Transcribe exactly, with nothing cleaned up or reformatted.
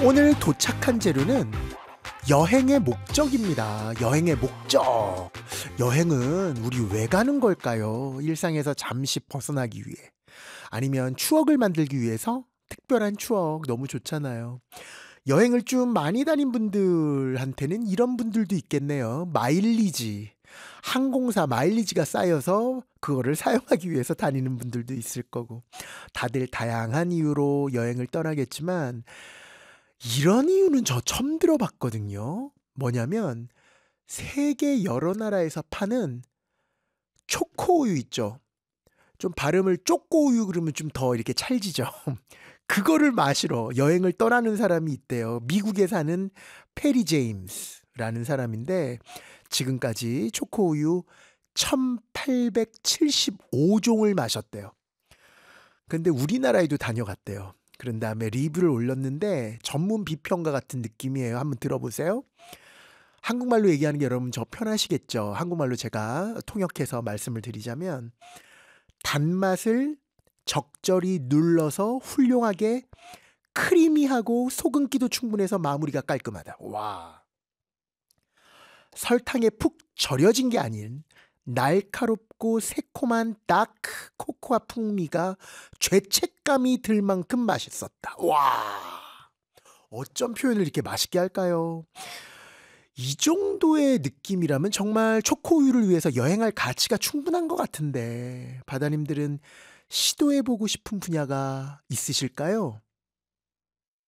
오늘 도착한 재료는 여행의 목적입니다. 여행의 목적. 여행은 우리 왜 가는 걸까요? 일상에서 잠시 벗어나기 위해. 아니면 추억을 만들기 위해서? 특별한 추억 너무 좋잖아요. 여행을 좀 많이 다닌 분들한테는 이런 분들도 있겠네요. 마일리지. 항공사 마일리지가 쌓여서 그거를 사용하기 위해서 다니는 분들도 있을 거고. 다들 다양한 이유로 여행을 떠나겠지만 이런 이유는 저 처음 들어봤거든요. 뭐냐면 세계 여러 나라에서 파는 초코우유 있죠. 좀 발음을 쪼꼬우유 그러면 좀 더 이렇게 찰지죠. 그거를 마시러 여행을 떠나는 사람이 있대요. 미국에 사는 페리 제임스라는 사람인데 지금까지 초코우유 천팔백칠십오 종을 마셨대요. 근데 우리나라에도 다녀갔대요. 그런 다음에 리뷰를 올렸는데 전문 비평가 같은 느낌이에요. 한번 들어보세요. 한국말로 얘기하는 게 여러분 저 편하시겠죠? 한국말로 제가 통역해서 말씀을 드리자면 단맛을 적절히 눌러서 훌륭하게 크리미하고 소금기도 충분해서 마무리가 깔끔하다. 와. 설탕에 푹 절여진 게 아닌 날카롭고 새콤한 다크 코코아 풍미가 죄책감이 들 만큼 맛있었다. 와. 어쩜 표현을 이렇게 맛있게 할까요? 이 정도의 느낌이라면 정말 초코우유를 위해서 여행할 가치가 충분한 것 같은데 바다님들은 시도해보고 싶은 분야가 있으실까요?